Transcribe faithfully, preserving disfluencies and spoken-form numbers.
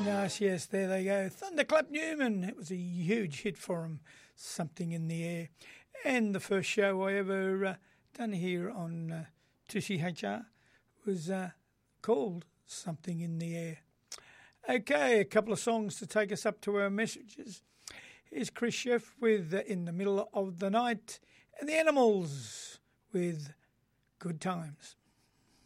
Yes, yes, there they go. Thunderclap Newman. It was a huge hit for him, Something in the Air. And the first show I ever uh, done here on uh, two C H R was uh, called Something in the Air. Okay, a couple of songs to take us up to our messages. Here's Chris Sheff with uh, In the Middle of the Night, and the Animals with Good Times.